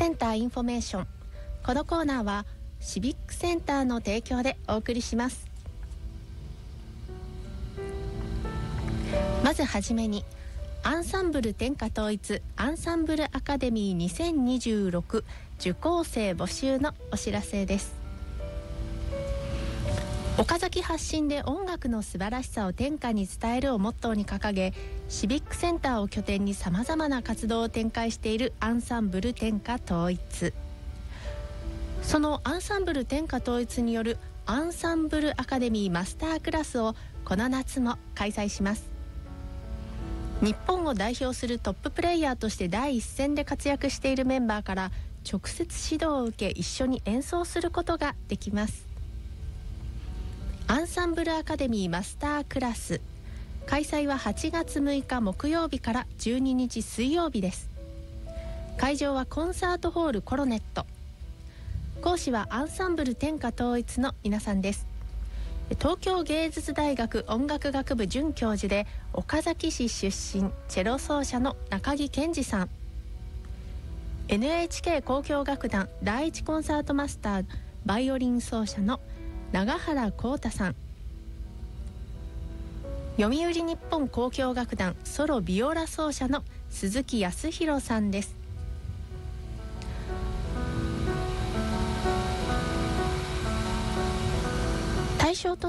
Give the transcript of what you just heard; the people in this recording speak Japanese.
センターインフォメーション。このコーナーはシビックセンターの提供でお送りします。まずはじめに、アンサンブル天下統一アンサンブルアカデミー2026受講生募集のお知らせです。岡崎発信で音楽の素晴らしさを天下に伝えるをモットーに掲げ、シビックセンターを拠点にさまざまな活動を展開しているアンサンブル天下統一。そのアンサンブル天下統一によるアンサンブルアカデミーマスタークラスをこの夏も開催します。日本を代表するトッププレイヤーとして第一線で活躍しているメンバーから直接指導を受け、一緒に演奏することができます。アンサンブルアカデミーマスタークラス、開催は8月6日木曜日から12日水曜日です。会場はコンサートホールコロネット。講師はアンサンブル天下統一の皆さんです。東京芸術大学音楽学部准教授で岡崎市出身、チェロ奏者の中木健二さん。 NHK 交響楽団第一コンサートマスターバイオリン奏者の永原浩太さん。読売日本交響楽団ソロビオラ奏者の鈴木康弘さんです。対象と